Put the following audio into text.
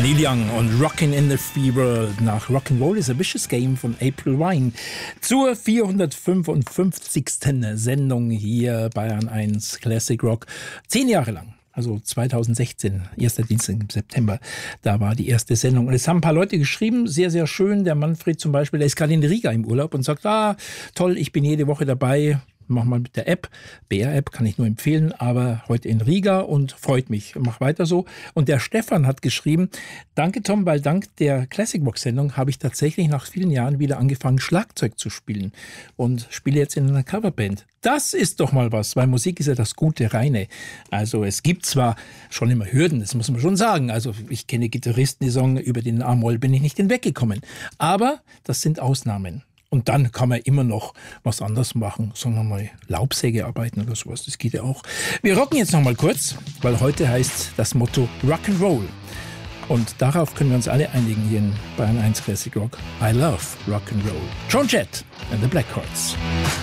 Neil Young und Rockin' in the Free World nach Rock'n'Roll is a Vicious Game von April Wine zur 455. Sendung hier Bayern 1 Classic Rock. 10 Jahre lang. Also 2016, 1. Dienstag im September, da war die erste Sendung. Und es haben ein paar Leute geschrieben, sehr, sehr schön. Der Manfred zum Beispiel, der ist gerade in Riga im Urlaub und sagt, toll, ich bin jede Woche dabei. Mach mal mit der App, BR-App kann ich nur empfehlen, aber heute in Riga und freut mich. Mach weiter so. Und der Stefan hat geschrieben, danke Tom, weil dank der Classic Rock Sendung habe ich tatsächlich nach vielen Jahren wieder angefangen, Schlagzeug zu spielen und spiele jetzt in einer Coverband. Das ist doch mal was, weil Musik ist ja das gute Reine. Also es gibt zwar schon immer Hürden, das muss man schon sagen. Also ich kenne Gitarristen, die sagen, über den A-Moll bin ich nicht hinweggekommen. Aber das sind Ausnahmen. Und dann kann man immer noch was anderes machen. Sagen wir mal Laubsäge arbeiten oder sowas. Das geht ja auch. Wir rocken jetzt noch mal kurz, weil heute heißt das Motto Rock'n'Roll. Und darauf können wir uns alle einigen hier in Bayern 1 Classic Rock. I love Rock'n'Roll. Joan Jett and the Blackhearts.